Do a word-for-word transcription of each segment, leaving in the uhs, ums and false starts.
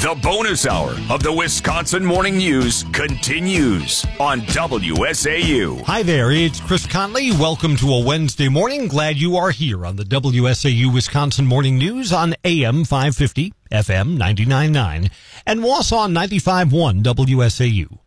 The bonus hour of the Wisconsin Morning News continues on W S A U. Hi there, it's Chris Conley. Welcome to a Wednesday morning. Glad you are here on the W S A U Wisconsin Morning News on A M five fifty, F M ninety-nine point nine, and Wausau ninety-five point one W S A U.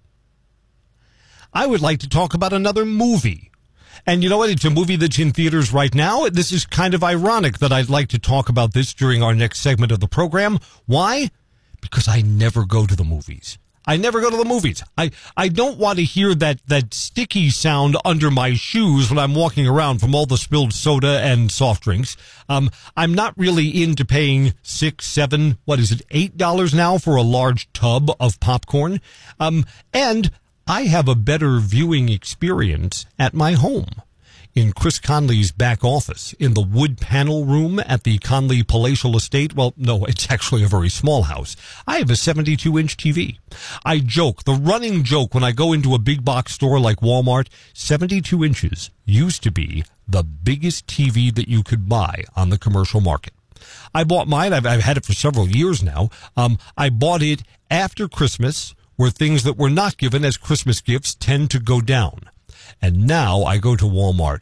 I would like to talk about another movie. And you know what? It's a movie that's in theaters right now. This is kind of ironic that I'd like to talk about this during our next segment of the program. Why? Because I never go to the movies. I never go to the movies. I, I don't want to hear that, that sticky sound under my shoes when I'm walking around from all the spilled soda and soft drinks. Um, I'm not really into paying six, seven, what is it, eight dollars now for a large tub of popcorn. Um, and I have a better viewing experience at my home. In Chris Conley's back office, in the wood panel room at the Conley Palatial Estate. Well, no, it's actually a very small house. I have a seventy-two inch T V. I joke, the running joke when I go into a big box store like Walmart, seventy-two inches used to be the biggest T V that you could buy on the commercial market. I bought mine. I've, I've had it for several years now. Um, I bought it after Christmas, where things that were not given as Christmas gifts tend to go down. And now I go to Walmart.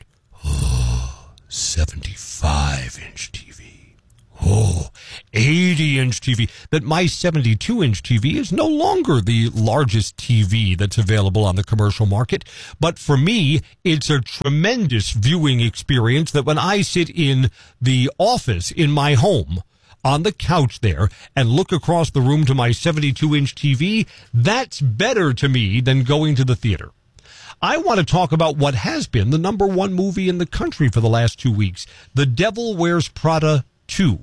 Oh, seventy-five inch T V. Oh, eighty inch T V. That my seventy-two inch T V is no longer the largest T V that's available on the commercial market. But for me, it's a tremendous viewing experience that when I sit in the office in my home, on the couch there, and look across the room to my seventy-two inch T V, that's better to me than going to the theater. I want to talk about what has been the number one movie in the country for the last two weeks, The Devil Wears Prada two.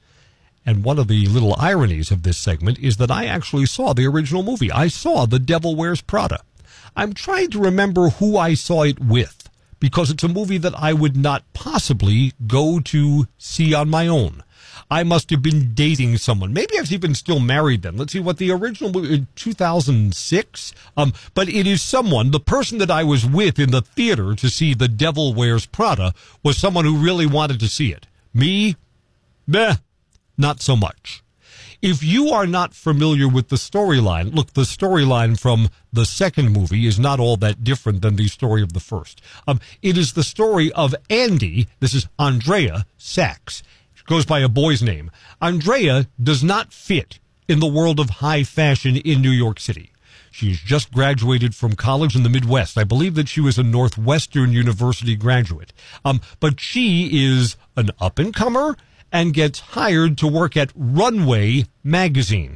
And one of the little ironies of this segment is that I actually saw the original movie. I saw The Devil Wears Prada. I'm trying to remember who I saw it with, because it's a movie that I would not possibly go to see on my own. I must have been dating someone. Maybe I've even still married them. Let's see what the original movie, two thousand six. Um, but it is someone, the person that I was with in the theater to see The Devil Wears Prada was someone who really wanted to see it. Me? Meh, not so much. If you are not familiar with the storyline, look, the storyline from the second movie is not all that different than the story of the first. Um, it is the story of Andy, this is Andrea Sachs, goes by a boy's name. Andrea does not fit in the world of high fashion in New York City. She's just graduated from college in the Midwest. I believe that she was a Northwestern University graduate. Um, but she is an up-and-comer and gets hired to work at Runway magazine.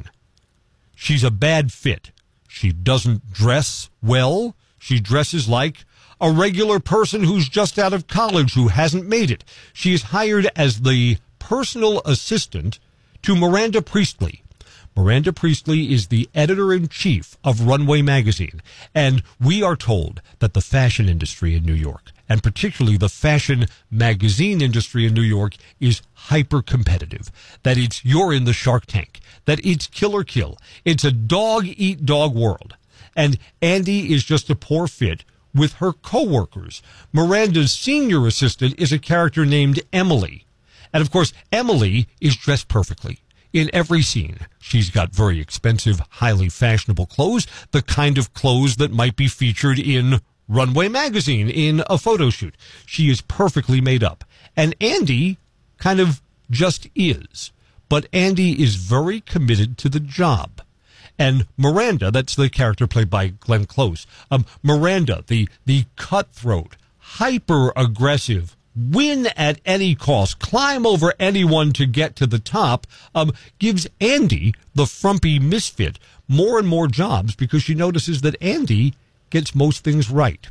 She's a bad fit. She doesn't dress well. She dresses like a regular person who's just out of college who hasn't made it. She is hired as the personal assistant to Miranda Priestley. Miranda Priestley is the editor-in-chief of Runway magazine, and we are told that the fashion industry in New York, and particularly the fashion magazine industry in New York, is hyper-competitive, that it's you're in the Shark Tank, that it's kill or kill. It's a dog-eat-dog world, and Andy is just a poor fit with her co-workers. Miranda's senior assistant is a character named Emily. And, of course, Emily is dressed perfectly. In every scene, she's got very expensive, highly fashionable clothes, the kind of clothes that might be featured in Runway magazine in a photo shoot. She is perfectly made up. And Andy kind of just is. But Andy is very committed to the job. And Miranda, that's the character played by Glenn Close, um, Miranda, the, the cutthroat, hyper-aggressive, win at any cost, climb over anyone to get to the top, um, gives Andy, the frumpy misfit, more and more jobs because she notices that Andy gets most things right.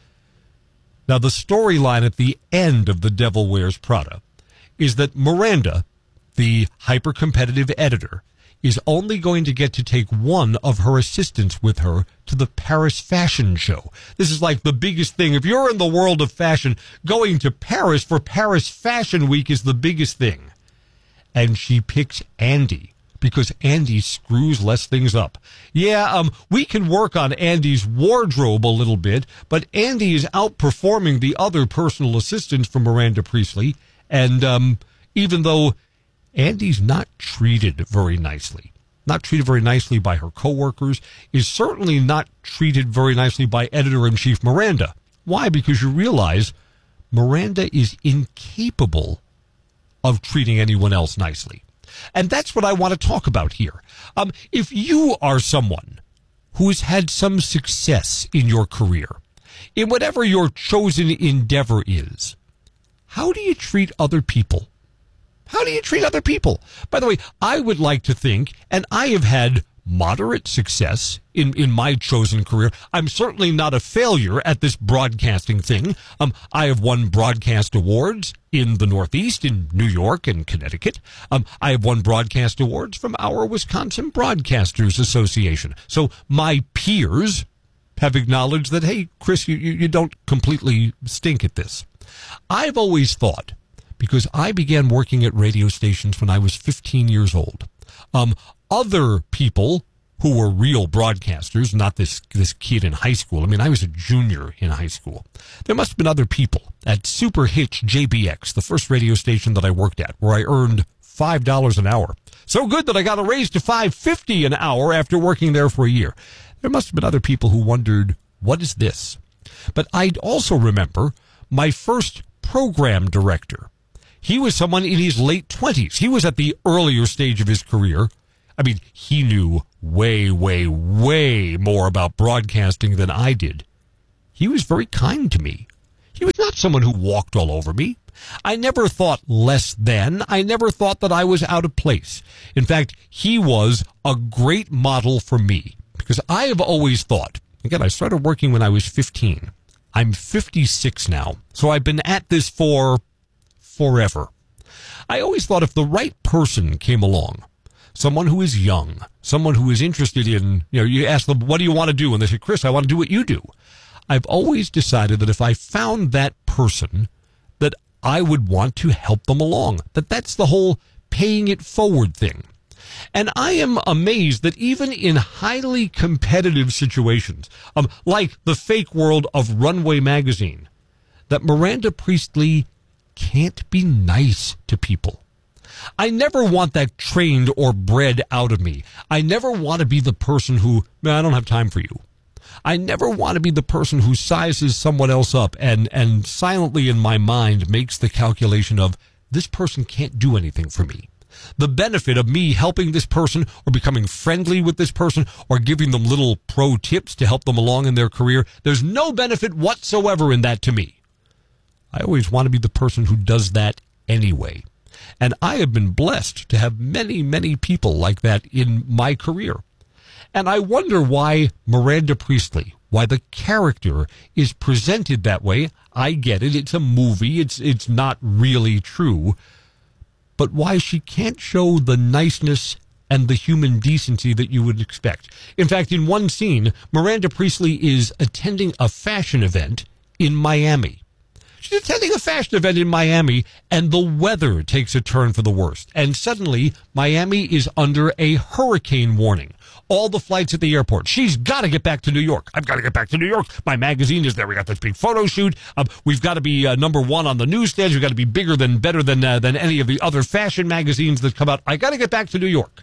Now, the storyline at the end of The Devil Wears Prada is that Miranda, the hyper-competitive editor, is only going to get to take one of her assistants with her to the Paris Fashion Show. This is like the biggest thing. If you're in the world of fashion, going to Paris for Paris Fashion Week is the biggest thing. And she picks Andy because Andy screws less things up. Yeah, um, we can work on Andy's wardrobe a little bit, but Andy is outperforming the other personal assistants from Miranda Priestley. And um, even though Andy's not treated very nicely. not treated very nicely by her coworkers, is certainly not treated very nicely by editor-in-chief Miranda. Why? Because you realize Miranda is incapable of treating anyone else nicely. And that's what I want to talk about here. Um, if you are someone who has had some success in your career, in whatever your chosen endeavor is, how do you treat other people? How do you treat other people? By the way, I would like to think, and I have had moderate success in, in my chosen career. I'm certainly not a failure at this broadcasting thing. Um, I have won broadcast awards in the Northeast, in New York and Connecticut. Um, I have won broadcast awards from our Wisconsin Broadcasters Association. So my peers have acknowledged that, hey, Chris, you, you, you don't completely stink at this. I've always thought, because I began working at radio stations when I was fifteen years old, um, other people who were real broadcasters, not this this kid in high school. I mean, I was a junior in high school. There must have been other people at Super Hitch J B X, the first radio station that I worked at, where I earned five dollars an hour. So good that I got a raise to five dollars and fifty cents an hour after working there for a year. There must have been other people who wondered, what is this? But I also remember my first program director. He was someone in his late twenties. He was at the earlier stage of his career. I mean, he knew way, way, way more about broadcasting than I did. He was very kind to me. He was not someone who walked all over me. I never thought less than. I never thought that I was out of place. In fact, he was a great model for me because I have always thought, again, I started working when I was fifteen. I'm fifty-six now, so I've been at this for forever. I always thought if the right person came along, someone who is young, someone who is interested in, you know, you ask them, what do you want to do? And they say, Chris, I want to do what you do. I've always decided that if I found that person, that I would want to help them along. That that's the whole paying it forward thing. And I am amazed that even in highly competitive situations, um, like the fake world of Runway Magazine, that Miranda Priestley can't be nice to people. I never want that trained or bred out of me. I never want to be the person who, man, I don't have time for you. I never want to be the person who sizes someone else up and, and silently in my mind makes the calculation of, this person can't do anything for me. The benefit of me helping this person or becoming friendly with this person or giving them little pro tips to help them along in their career, there's no benefit whatsoever in that to me. I always want to be the person who does that anyway. And I have been blessed to have many, many people like that in my career. And I wonder why Miranda Priestley, why the character is presented that way. I get it. It's a movie. It's, it's not really true. But why she can't show the niceness and the human decency that you would expect. In fact, in one scene, Miranda Priestley is attending a fashion event in Miami. She's attending a fashion event in Miami, and the weather takes a turn for the worst. And suddenly, Miami is under a hurricane warning. All the flights at the airport. She's got to get back to New York. I've got to get back to New York. My magazine is there. We got this big photo shoot. Uh, we've got to be uh, number one on the newsstands. We've got to be bigger than, better than uh, than any of the other fashion magazines that come out. I got to get back to New York.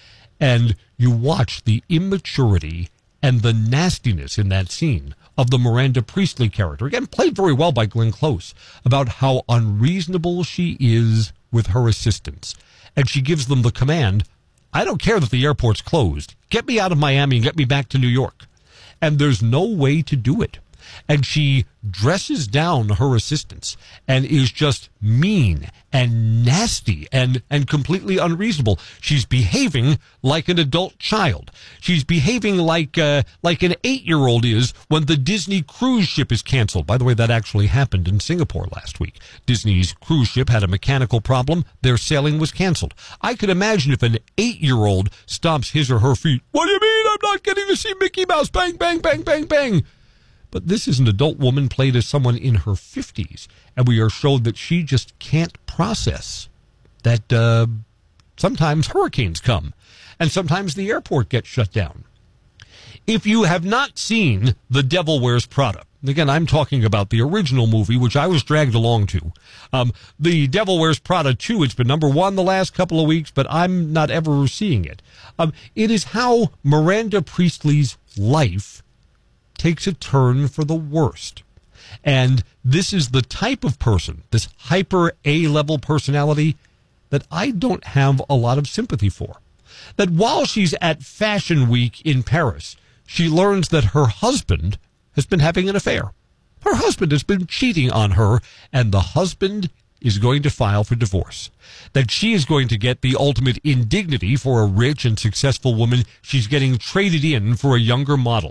And you watch the immaturity and the nastiness in that scene of the Miranda Priestley character, again, played very well by Glenn Close, about how unreasonable she is with her assistants. And she gives them the command, I don't care that the airport's closed. Get me out of Miami and get me back to New York. And there's no way to do it. And she dresses down her assistants and is just mean and nasty and, and completely unreasonable. She's behaving like an adult child. She's behaving like uh, like an eight-year-old is when the Disney cruise ship is canceled. By the way, that actually happened in Singapore last week. Disney's cruise ship had a mechanical problem. Their sailing was canceled. I could imagine if an eight-year-old stomps his or her feet. What do you mean I'm not getting to see Mickey Mouse? Bang, bang, bang, bang, bang. But this is an adult woman played as someone in her fifties, and we are showed that she just can't process that uh, sometimes hurricanes come, and sometimes the airport gets shut down. If you have not seen The Devil Wears Prada, again, I'm talking about the original movie, which I was dragged along to. Um, The Devil Wears Prada two, it's been number one the last couple of weeks, but I'm not ever seeing it. Um, it is how Miranda Priestley's life takes a turn for the worst. And this is the type of person, this hyper A-level personality, that I don't have a lot of sympathy for. That while she's at Fashion Week in Paris, she learns that her husband has been having an affair. Her husband has been cheating on her, and the husband is going to file for divorce. That she is going to get the ultimate indignity for a rich and successful woman. She's getting traded in for a younger model.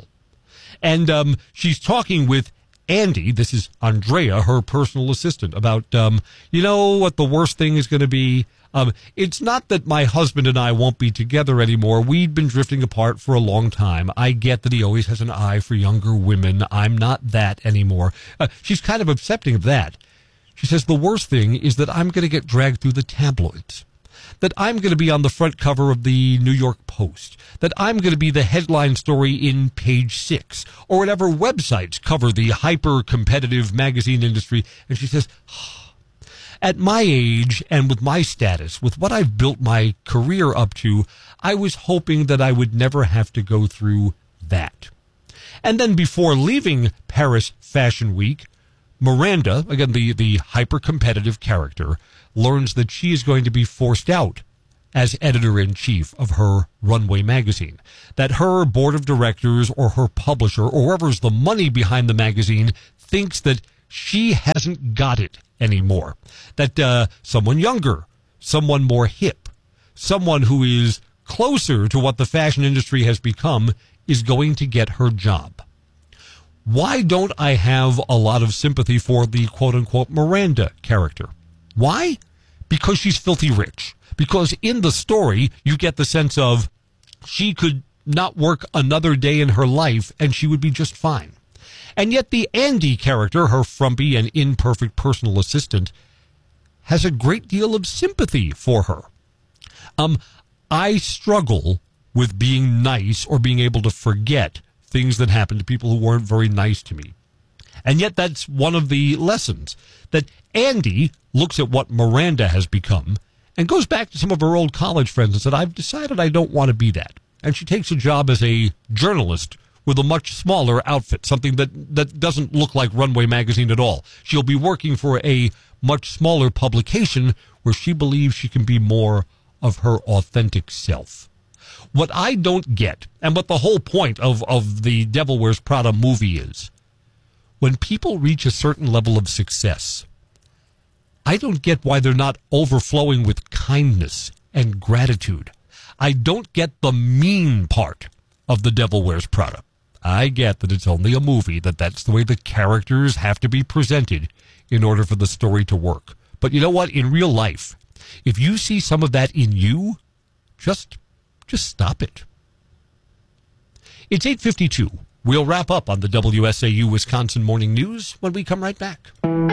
And um, she's talking with Andy, this is Andrea, her personal assistant, about, um, you know what the worst thing is going to be? Um, it's not that my husband and I won't be together anymore. We'd been drifting apart for a long time. I get that he always has an eye for younger women. I'm not that anymore. Uh, she's kind of accepting of that. She says the worst thing is that I'm going to get dragged through the tabloids. That I'm going to be on the front cover of the New York Post, that I'm going to be the headline story in Page Six, or whatever websites cover the hyper-competitive magazine industry. And she says, oh, at my age and with my status, with what I've built my career up to, I was hoping that I would never have to go through that. And then before leaving Paris Fashion Week, Miranda, again, the, the hyper-competitive character, learns that she is going to be forced out as editor-in-chief of her runway magazine. That her board of directors or her publisher or whoever's the money behind the magazine thinks that she hasn't got it anymore. That uh, someone younger, someone more hip, someone who is closer to what the fashion industry has become is going to get her job. Why don't I have a lot of sympathy for the quote-unquote Miranda character? Why? Because she's filthy rich. Because in the story, you get the sense of she could not work another day in her life and she would be just fine. And yet the Andy character, her frumpy and imperfect personal assistant, has a great deal of sympathy for her. Um, I struggle with being nice or being able to forget things that happened to people who weren't very nice to me. And yet that's one of the lessons, that Andy looks at what Miranda has become and goes back to some of her old college friends and said, I've decided I don't want to be that. And she takes a job as a journalist with a much smaller outfit, something that, that doesn't look like Runway Magazine at all. She'll be working for a much smaller publication where she believes she can be more of her authentic self. What I don't get, and what the whole point of, of the Devil Wears Prada movie is, when people reach a certain level of success, I don't get why they're not overflowing with kindness and gratitude. I don't get the mean part of The Devil Wears Prada. I get that it's only a movie, that that's the way the characters have to be presented in order for the story to work. But you know what? In real life, if you see some of that in you, just, just stop it. It's eight fifty-two. We'll wrap up on the W S A U Wisconsin Morning News when we come right back.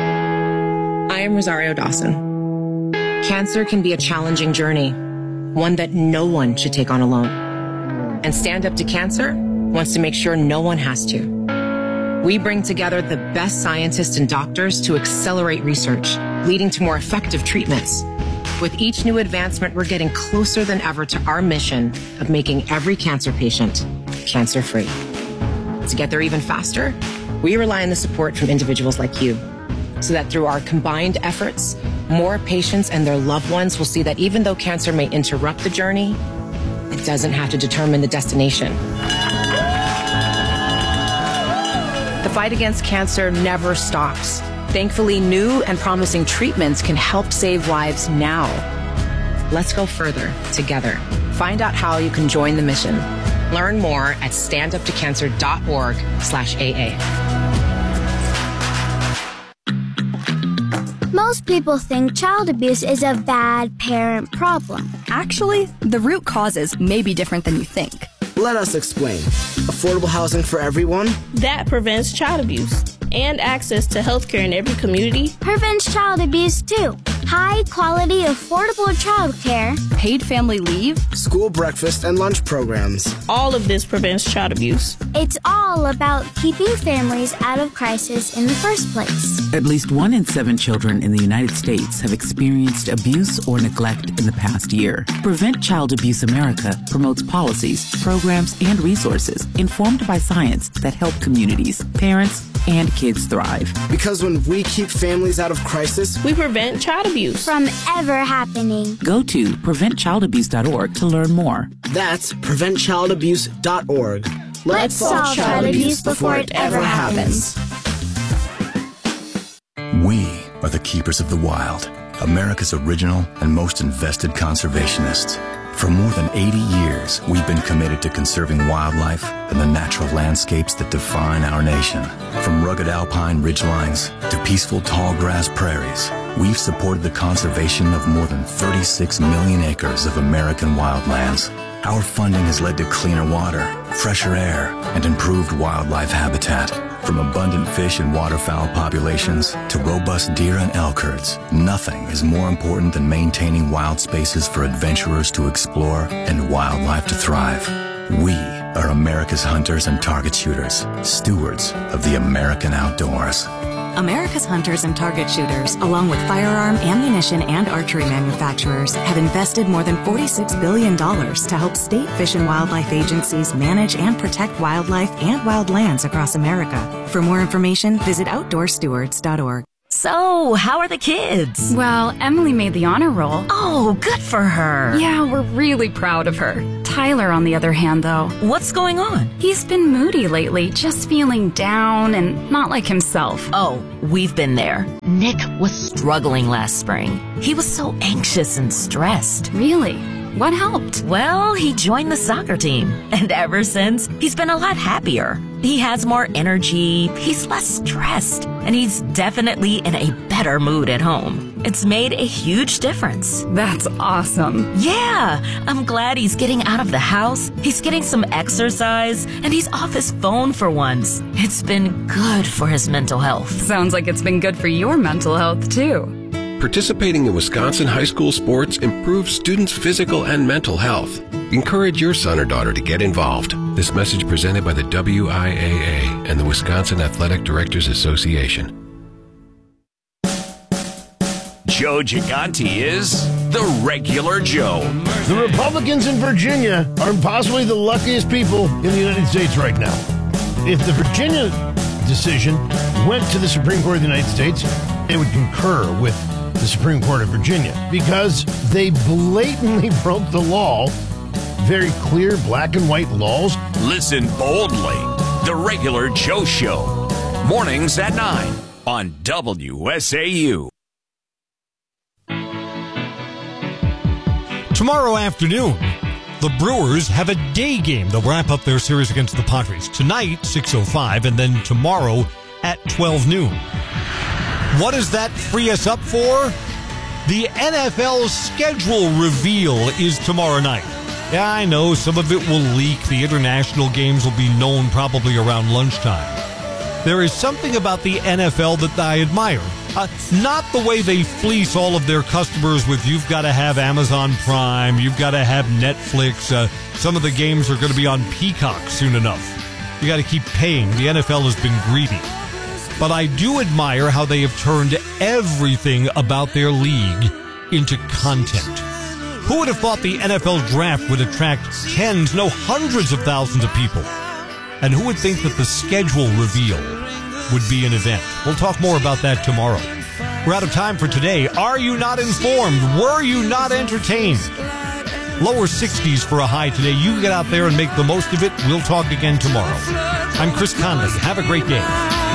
I am Rosario Dawson. Cancer can be a challenging journey, one that no one should take on alone. And Stand Up to Cancer wants to make sure no one has to. We bring together the best scientists and doctors to accelerate research, leading to more effective treatments. With each new advancement, we're getting closer than ever to our mission of making every cancer patient cancer-free. To get there even faster, we rely on the support from individuals like you, so that through our combined efforts, more patients and their loved ones will see that even though cancer may interrupt the journey, it doesn't have to determine the destination. The fight against cancer never stops. Thankfully, new and promising treatments can help save lives now. Let's go further together. Find out how you can join the mission. Learn more at standuptocancer.org slash AA. Most people think child abuse is a bad parent problem. Actually, the root causes may be different than you think. Let us explain. Affordable housing for everyone? That prevents child abuse. And access to health care in every community. Prevents child abuse too. high-quality, affordable childcare, paid family leave, school breakfast and lunch programs. All of this prevents child abuse. It's all about keeping families out of crisis in the first place. At least one in seven children in the United States have experienced abuse or neglect in the past year. Prevent Child Abuse America promotes policies, programs, and resources informed by science that help communities, parents, and kids thrive. Because when we keep families out of crisis, we prevent child abuse from ever happening. Go to prevent child abuse dot org to learn more. That's prevent child abuse dot org. Let's, Let's solve child abuse before it ever happens. We are the keepers of the wild, America's original and most invested conservationists. For more than eighty years, we've been committed to conserving wildlife and the natural landscapes that define our nation. From rugged alpine ridgelines to peaceful tall grass prairies, we've supported the conservation of more than thirty-six million acres of American wildlands. Our funding has led to cleaner water, fresher air, and improved wildlife habitat. From abundant fish and waterfowl populations to robust deer and elk herds, nothing is more important than maintaining wild spaces for adventurers to explore and wildlife to thrive. We are America's hunters and target shooters, stewards of the American outdoors. America's hunters and target shooters, along with firearm, ammunition, and archery manufacturers, have invested more than forty-six billion dollars to help state fish and wildlife agencies manage and protect wildlife and wildlands across America. For more information, visit outdoor stewards dot org. So, how are the kids? Well, Emily made the honor roll. Oh, good for her. Yeah, we're really proud of her. Tyler, on the other hand, though. What's going on? He's been moody lately, just feeling down and not like himself. Oh, we've been there. Nick was struggling last spring. He was so anxious and stressed. Really? What helped? Well, he joined the soccer team, and ever since, he's been a lot happier. He has more energy, he's less stressed, and he's definitely in a better mood at home. It's made a huge difference. That's awesome. Yeah, I'm glad he's getting out of the house, he's getting some exercise, and he's off his phone for once. It's been good for his mental health. Sounds like it's been good for your mental health, too. Participating in Wisconsin high school sports improves students' physical and mental health. Encourage your son or daughter to get involved. This message presented by the W I A A and the Wisconsin Athletic Directors Association. Joe Gigante is the regular Joe. The Republicans in Virginia are possibly the luckiest people in the United States right now. If the Virginia decision went to the Supreme Court of the United States, they would concur with the Supreme Court of Virginia because they blatantly broke the law. Very clear black and white laws. Listen boldly. The Regular Joe Show. Mornings at nine on W S A U. Tomorrow afternoon, the Brewers have a day game. They'll wrap up their series against the Padres tonight, six oh five, and then tomorrow at twelve noon. What does that free us up for? The N F L schedule reveal is tomorrow night. Yeah, I know some of it will leak. The international games will be known probably around lunchtime. There is something about the N F L that I admire. Uh, not the way they fleece all of their customers with you've got to have Amazon Prime, you've got to have Netflix. Uh, some of the games are going to be on Peacock soon enough. You got to keep paying. The N F L has been greedy. But I do admire how they have turned everything about their league into content. Who would have thought the N F L draft would attract tens, no hundreds of thousands of people? And who would think that the schedule reveal would be an event? We'll talk more about that tomorrow. We're out of time for today. Are you not informed? Were you not entertained? Lower sixties for a high today. You get out there and make the most of it. We'll talk again tomorrow. I'm Chris Conley. Have a great day.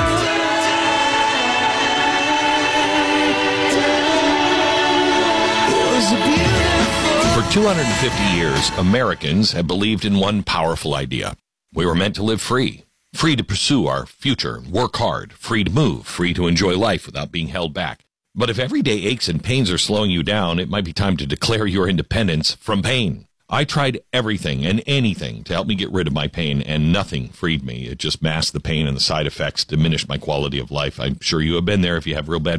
For two hundred fifty years, Americans have believed in one powerful idea. We were meant to live free. Free to pursue our future, work hard, free to move, free to enjoy life without being held back. But if everyday aches and pains are slowing you down, it might be time to declare your independence from pain. I tried everything and anything to help me get rid of my pain, and nothing freed me. It just masked the pain and the side effects, diminished my quality of life. I'm sure you have been there if you have real bad pain.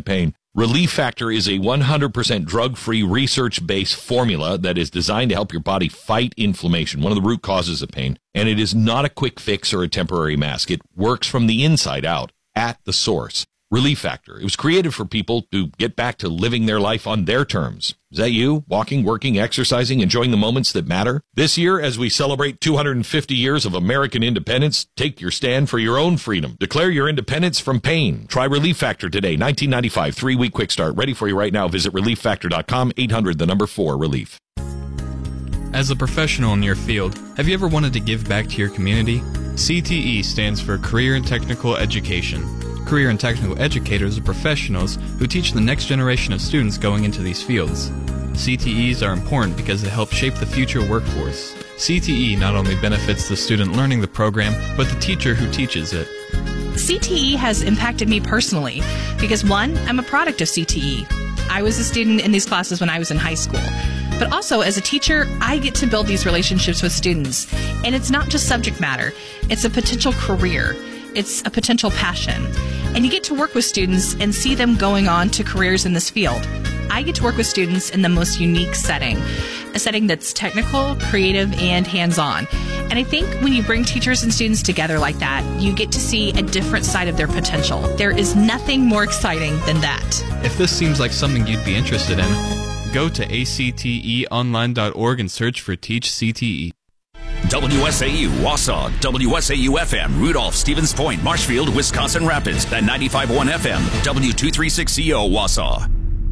Relief Factor is a one hundred percent drug-free, research-based formula that is designed to help your body fight inflammation, one of the root causes of pain. And it is not a quick fix or a temporary mask. It works from the inside out, at the source. Relief Factor. It was created for people to get back to living their life on their terms. Is that you? Walking, working, exercising, enjoying the moments that matter? This year, as we celebrate two hundred fifty years of American independence, take your stand for your own freedom. Declare your independence from pain. Try Relief Factor today. nineteen ninety-five, three-week quick start. Ready for you right now. Visit relief factor dot com, eight hundred, the number four, relief. As a professional in your field, have you ever wanted to give back to your community? C T E stands for Career and Technical Education. Career and technical educators are professionals who teach the next generation of students going into these fields. C T Es are important because they help shape the future workforce. C T E not only benefits the student learning the program, but the teacher who teaches it. C T E has impacted me personally because, one, I'm a product of C T E. I was a student in these classes when I was in high school. But also, as a teacher, I get to build these relationships with students. And it's not just subject matter. It's a potential career. It's a potential passion. And you get to work with students and see them going on to careers in this field. I get to work with students in the most unique setting, a setting that's technical, creative, and hands-on. And I think when you bring teachers and students together like that, you get to see a different side of their potential. There is nothing more exciting than that. If this seems like something you'd be interested in, go to A C T E online dot org and search for Teach C T E. W S A U, Wausau, W S A U F M, Rudolph, Stevens Point, Marshfield, Wisconsin Rapids, and ninety-five point one F M, W two thirty-six C O, Wausau.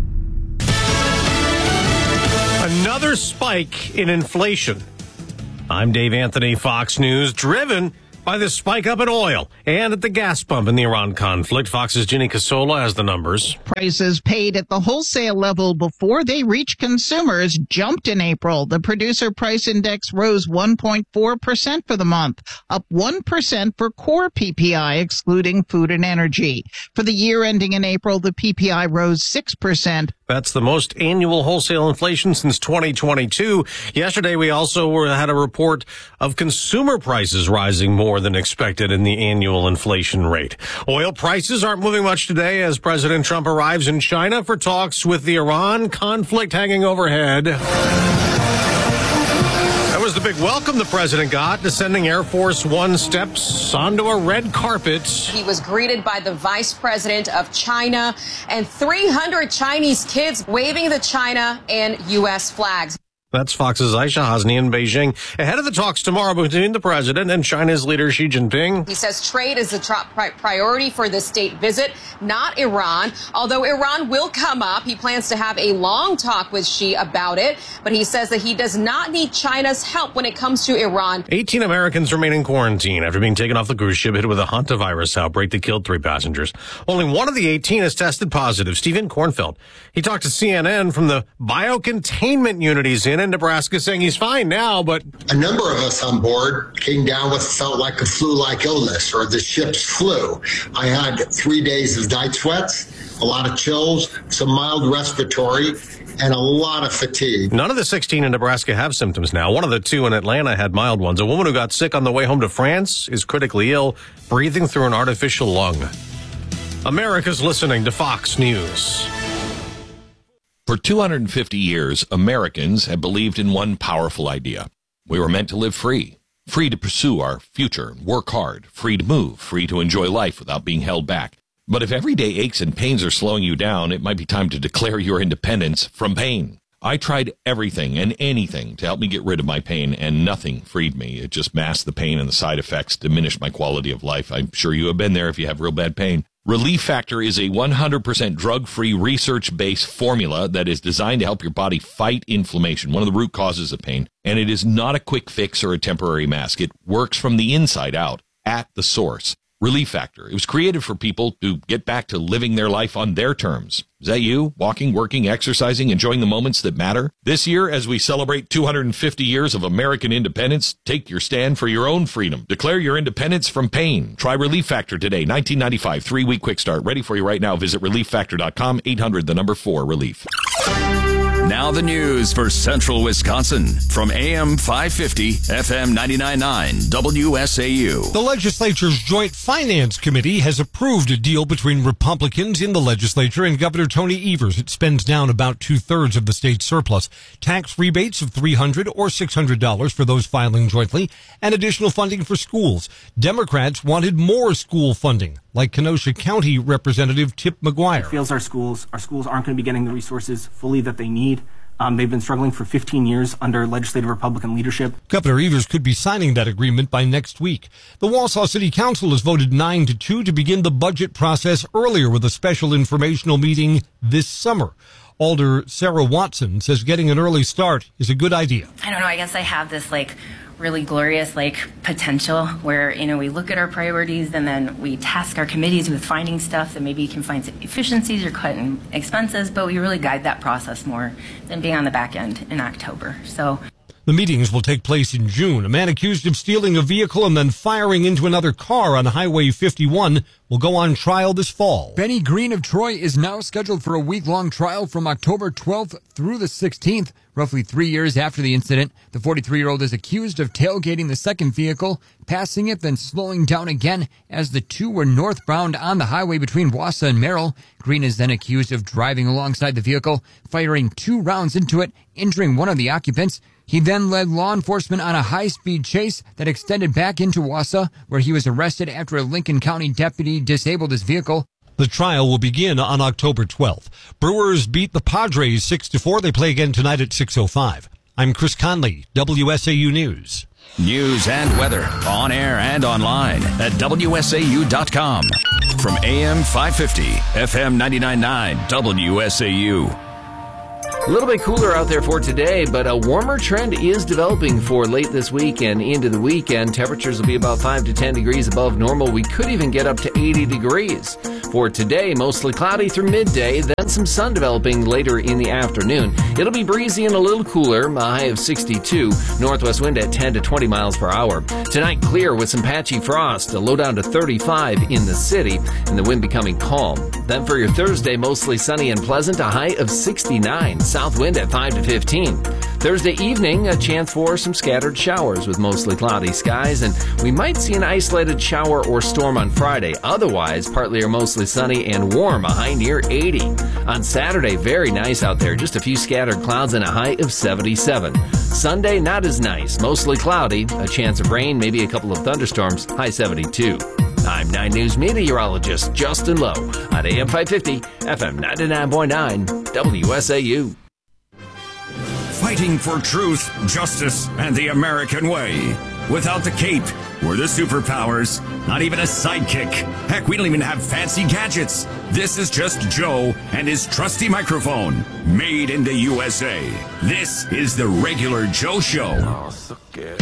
Another spike in inflation. I'm Dave Anthony, Fox News, driven by the spike up in oil and at the gas pump in the Iran conflict. Fox's Ginny Casola has the numbers. Prices paid at the wholesale level before they reach consumers jumped in April. The producer price index rose one point four percent for the month, up one percent for core P P I, excluding food and energy. For the year ending in April, the P P I rose six percent. That's the most annual wholesale inflation since twenty twenty-two. Yesterday, we also had a report of consumer prices rising more than expected in the annual inflation rate. Oil prices aren't moving much today as President Trump arrives in China for talks with the Iran conflict hanging overhead. That was the big welcome the president got, descending Air Force One steps onto a red carpet. He was greeted by the vice president of China and three hundred Chinese kids waving the China and U S flags. That's Fox's Aisha Hasni in Beijing, ahead of the talks tomorrow between the president and China's leader Xi Jinping. He says trade is the top priority for this state visit, not Iran. Although Iran will come up, he plans to have a long talk with Xi about it. But he says that he does not need China's help when it comes to Iran. eighteen Americans remain in quarantine after being taken off the cruise ship hit with a hantavirus outbreak that killed three passengers. Only one of the eighteen has tested positive, Stephen Kornfeld. He talked to C N N from the biocontainment unit he's in in Nebraska, saying he's fine now, but a number of us on board came down with felt like a flu-like illness or the ship's flu. I had three days of night sweats, a lot of chills, some mild respiratory, and a lot of fatigue. None of the sixteen in Nebraska have symptoms now. One of the two in Atlanta had mild ones. A woman who got sick on the way home to France is critically ill, breathing through an artificial lung. America's listening to Fox News. For two hundred fifty years, Americans have believed in one powerful idea. We were meant to live free, free to pursue our future, work hard, free to move, free to enjoy life without being held back. But if everyday aches and pains are slowing you down, it might be time to declare your independence from pain. I tried everything and anything to help me get rid of my pain, and nothing freed me. It just masked the pain and the side effects, diminished my quality of life. I'm sure you have been there if you have real bad pain. Relief Factor is a one hundred percent drug-free, research-based formula that is designed to help your body fight inflammation, one of the root causes of pain. And it is not a quick fix or a temporary mask. It works from the inside out, at the source. Relief Factor. It was created for people to get back to living their life on their terms. Is that you? Walking, working, exercising, enjoying the moments that matter? This year, as we celebrate two hundred fifty years of American independence, take your stand for your own freedom. Declare your independence from pain. Try Relief Factor today. nineteen ninety-five, three-week quick start. Ready for you right now. Visit relief factor dot com, eight hundred, the number four, relief. Now Now the news for Central Wisconsin from A M five fifty, F M ninety-nine point nine, W S A U. The legislature's Joint Finance Committee has approved a deal between Republicans in the legislature and Governor Tony Evers. It spends down about two-thirds of the state's surplus. Tax rebates of three hundred dollars or six hundred dollars for those filing jointly, and additional funding for schools. Democrats wanted more school funding, like Kenosha County Representative Tip McGuire. It feels our schools, our schools aren't going to be getting the resources fully that they need. Um, they've been struggling for fifteen years under legislative Republican leadership. Governor Evers could be signing that agreement by next week. The Wausau City Council has voted nine to two to begin the budget process earlier with a special informational meeting this summer. Alder Sarah Watson says getting an early start is a good idea. I don't know, I guess I have this like really glorious like potential where, you know, we look at our priorities and then we task our committees with finding stuff that maybe can find efficiencies or cutting expenses, but we really guide that process more than being on the back end in October. So the meetings will take place in June. A man accused of stealing a vehicle and then firing into another car on Highway fifty-one will go on trial this fall. Benny Green of Troy is now scheduled for a week-long trial from October twelfth through the sixteenth. Roughly three years after the incident, the forty-three-year-old is accused of tailgating the second vehicle, passing it, then slowing down again as the two were northbound on the highway between Wausau and Merrill. Green is then accused of driving alongside the vehicle, firing two rounds into it, injuring one of the occupants. He then led law enforcement on a high-speed chase that extended back into Wausau, where he was arrested after a Lincoln County deputy disabled his vehicle. The trial will begin on October twelfth. Brewers beat the Padres six to four. They play again tonight at six oh five. I'm Chris Conley, W S A U News. News and weather on air and online at W S A U dot com. From A M five fifty, F M ninety-nine point nine, W S A U. A little bit cooler out there for today, but a warmer trend is developing for late this week and into the weekend. Temperatures will be about five to ten degrees above normal. We could even get up to eighty degrees. For today, mostly cloudy through midday, then some sun developing later in the afternoon. It'll be breezy and a little cooler, a high of sixty-two. Northwest wind at ten to twenty miles per hour. Tonight, clear with some patchy frost, a low down to thirty-five in the city, and the wind becoming calm. Then for your Thursday, mostly sunny and pleasant, a high of sixty-nine. South wind at five to fifteen. Thursday evening, a chance for some scattered showers with mostly cloudy skies, and we might see an isolated shower or storm on Friday. Otherwise, partly or mostly sunny and warm, a high near eighty. On Saturday, very nice out there, just a few scattered clouds and a high of seventy-seven. Sunday, not as nice, mostly cloudy, a chance of rain, maybe a couple of thunderstorms, high seventy-two. I'm nine News meteorologist Justin Lowe on A M five fifty, F M ninety-nine point nine, W S A U. Fighting for truth, justice, and the American way. Without the cape or the superpowers, not even a sidekick. Heck, we don't even have fancy gadgets. This is just Joe and his trusty microphone, made in the U S A. This is the Regular Joe Show. Oh, so good.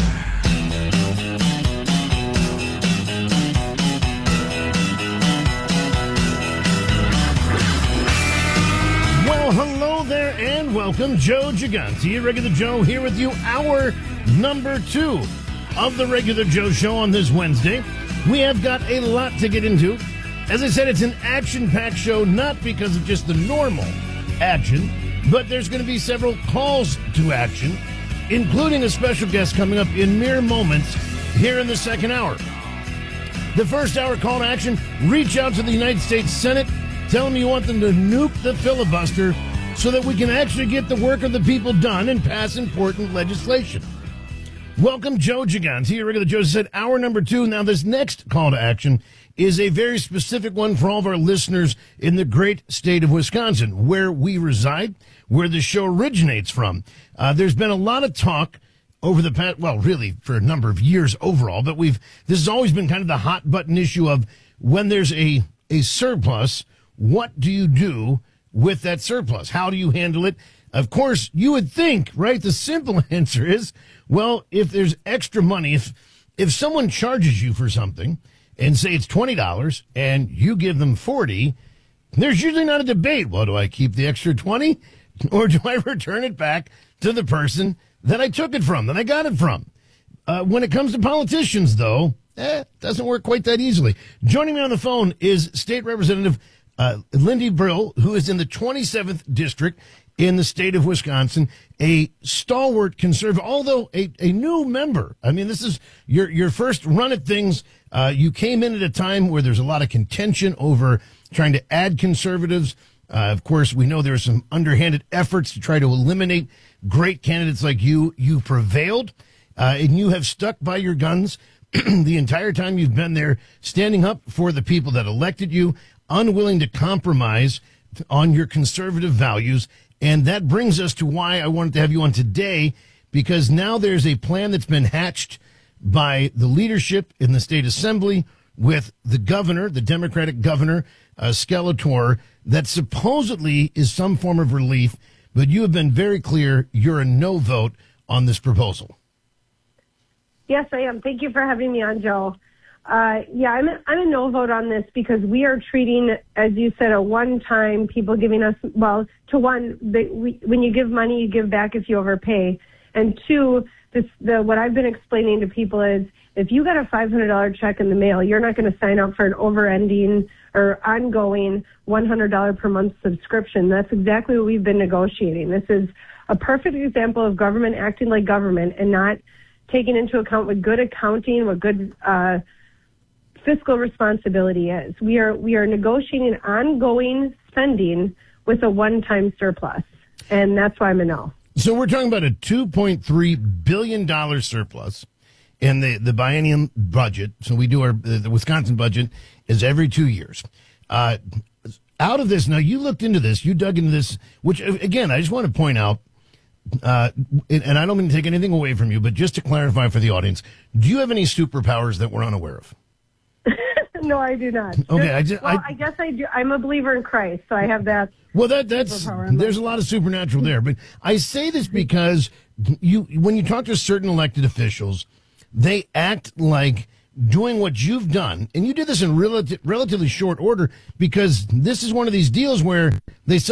Well, hello there and welcome. Joe Gigante, Regular Joe, here with you. Hour number two of the Regular Joe Show on this Wednesday. We have got a lot to get into. As I said, it's an action-packed show, not because of just the normal action, but there's going to be several calls to action, including a special guest coming up in mere moments here in the second hour. The first hour call to action, reach out to the United States Senate. Tell them you want them to nuke the filibuster so that we can actually get the work of the people done and pass important legislation. Welcome, Joe Gigante. Regular Joe said hour number two. Now, this next call to action is a very specific one for all of our listeners in the great state of Wisconsin, where we reside, where the show originates from. Uh, there's been a lot of talk over the past, well, really for a number of years overall, but we've, this has always been kind of the hot button issue of when there's a, a surplus, what do you do with that surplus? How do you handle it? Of course, you would think, right? The simple answer is, well, if there's extra money, if if someone charges you for something and say it's twenty dollars and you give them forty dollars, there's usually not a debate. Well, do I keep the extra twenty or do I return it back to the person that I took it from, that I got it from? Uh, when it comes to politicians, though, eh, it doesn't work quite that easily. Joining me on the phone is State Representative Uh, Lindy Brill, who is in the twenty-seventh District in the state of Wisconsin, a stalwart conservative, although a, a new member. I mean, this is your your first run at things. Uh, you came in at a time where there's a lot of contention over trying to add conservatives. Uh, of course, we know there's some underhanded efforts to try to eliminate great candidates like you. You prevailed, uh, and you have stuck by your guns the entire time you've been there, standing up for the people that elected you, unwilling to compromise on your conservative values. And that brings us to why I wanted to have you on today, because now there's a plan that's been hatched by the leadership in the state assembly with the governor, the Democratic governor, uh, Skeletor, that supposedly is some form of relief. But you have been very clear you're a no vote on this proposal. Yes, I am. Thank you for having me on, Joe. Uh, yeah, I'm a, I'm a no vote on this because we are treating, as you said, a one-time people giving us, well, to one, they, we, when you give money, you give back if you overpay. And two, this, the, what I've been explaining to people is if you got a five hundred dollars check in the mail, you're not going to sign up for an over-ending or ongoing one hundred dollars per month subscription. That's exactly what we've been negotiating. This is a perfect example of government acting like government and not taking into account what good accounting, what good uh, fiscal responsibility is. We are we are negotiating ongoing spending with a one-time surplus, and that's why I'm a no. So we're talking about a two point three billion dollars surplus in the, the biennium budget. So we do our, the Wisconsin budget is every two years. Uh, out of this, now you looked into this, you dug into this, which again, I just want to point out, Uh, and I don't mean to take anything away from you, but just to clarify for the audience, do you have any superpowers that we're unaware of? No, I do not. Okay, I just, well, I, I guess I do. I'm a believer in Christ, so I have that. Well, that that's there's a lot of supernatural there, but I say this because you, when you talk to certain elected officials, they act like doing what you've done, and you did this in relative, relatively short order because this is one of these deals where they